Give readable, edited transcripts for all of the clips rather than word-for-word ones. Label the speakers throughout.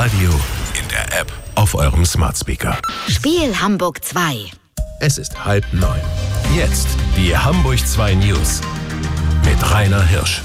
Speaker 1: Radio, in der App, auf eurem Smart Speaker.
Speaker 2: Spiel Hamburg 2.
Speaker 1: Es ist 8:30. Jetzt die Hamburg 2 News mit Rainer Hirsch.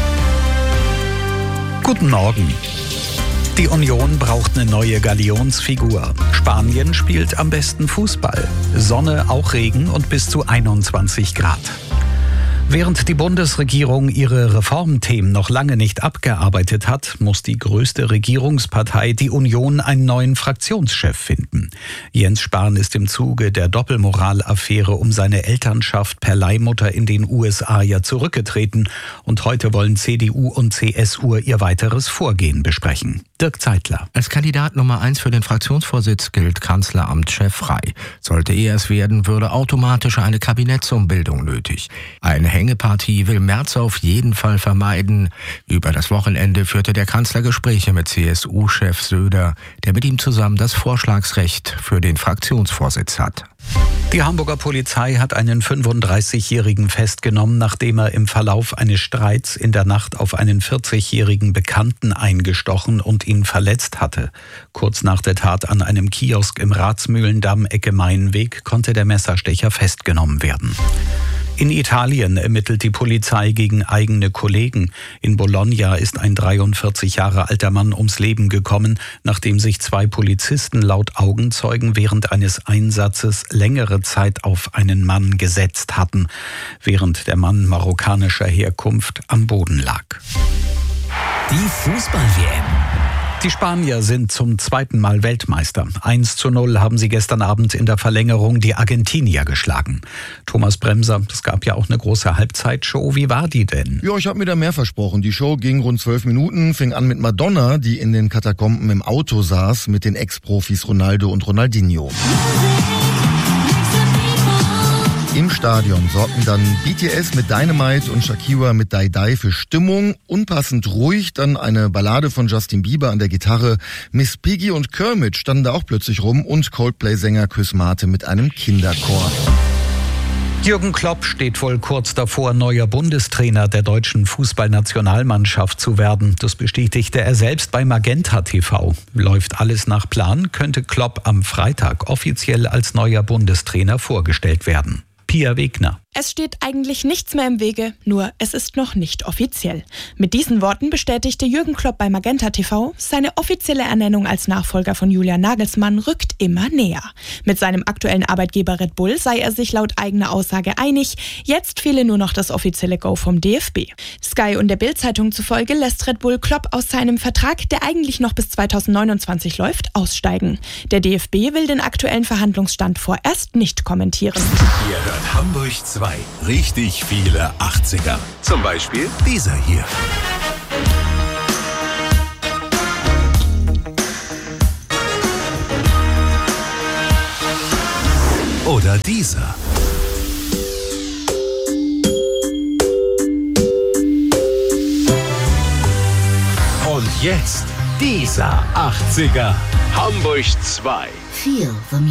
Speaker 3: Guten Morgen. Die Union braucht eine neue Galionsfigur. Spanien spielt am besten Fußball. Sonne, auch Regen und bis zu 21 Grad. Während die Bundesregierung ihre Reformthemen noch lange nicht abgearbeitet hat, muss die größte Regierungspartei, die Union, einen neuen Fraktionschef finden. Jens Spahn ist im Zuge der Doppelmoral-Affäre um seine Elternschaft per Leihmutter in den USA ja zurückgetreten. Und heute wollen CDU und CSU ihr weiteres Vorgehen besprechen. Dirk Zeitler.
Speaker 4: Als Kandidat Nummer 1 für den Fraktionsvorsitz gilt Kanzleramtschef frei. Sollte er es werden, würde automatisch eine Kabinettsumbildung nötig. Eine Hängepartie will Merz auf jeden Fall vermeiden. Über das Wochenende führte der Kanzler Gespräche mit CSU-Chef Söder, der mit ihm zusammen das Vorschlagsrecht für den Fraktionsvorsitz hat.
Speaker 3: Die Hamburger Polizei hat einen 35-Jährigen festgenommen, nachdem er im Verlauf eines Streits in der Nacht auf einen 40-jährigen Bekannten eingestochen und ihn verletzt hatte. Kurz nach der Tat an einem Kiosk im Ratsmühlendamm Ecke Mainweg konnte der Messerstecher festgenommen werden. In Italien ermittelt die Polizei gegen eigene Kollegen. In Bologna ist ein 43 Jahre alter Mann ums Leben gekommen, nachdem sich 2 Polizisten laut Augenzeugen während eines Einsatzes längere Zeit auf einen Mann gesetzt hatten, während der Mann marokkanischer Herkunft am Boden lag.
Speaker 5: Die Fußball-WM.
Speaker 3: Die Spanier sind zum zweiten Mal Weltmeister. 1:0 haben sie gestern Abend in der Verlängerung die Argentinier geschlagen. Thomas Bremser, es gab ja auch eine große Halbzeitshow. Wie war die denn?
Speaker 6: Ja, ich habe mir da mehr versprochen. Die Show ging rund 12 Minuten, fing an mit Madonna, die in den Katakomben im Auto saß mit den Ex-Profis Ronaldo und Ronaldinho. Im Stadion sorgten dann BTS mit Dynamite und Shakira mit Die Die für Stimmung. Unpassend ruhig dann eine Ballade von Justin Bieber an der Gitarre. Miss Piggy und Kermit standen da auch plötzlich rum und Coldplay-Sänger Chris Martin mit einem Kinderchor.
Speaker 3: Jürgen Klopp steht wohl kurz davor, neuer Bundestrainer der deutschen Fußballnationalmannschaft zu werden. Das bestätigte er selbst bei Magenta TV. Läuft alles nach Plan, könnte Klopp am Freitag offiziell als neuer Bundestrainer vorgestellt werden. Pia Wegner.
Speaker 7: Es steht eigentlich nichts mehr im Wege, nur es ist noch nicht offiziell. Mit diesen Worten bestätigte Jürgen Klopp bei Magenta TV, seine offizielle Ernennung als Nachfolger von Julian Nagelsmann rückt immer näher. Mit seinem aktuellen Arbeitgeber Red Bull sei er sich laut eigener Aussage einig, jetzt fehle nur noch das offizielle Go vom DFB. Sky und der Bild-Zeitung zufolge lässt Red Bull Klopp aus seinem Vertrag, der eigentlich noch bis 2029 läuft, aussteigen. Der DFB will den aktuellen Verhandlungsstand vorerst nicht kommentieren.
Speaker 1: Ihr hört Hamburg 2. Richtig viele 80er. Zum Beispiel dieser hier. Oder dieser. Und jetzt dieser 80er. Hamburg 2.
Speaker 2: Feel the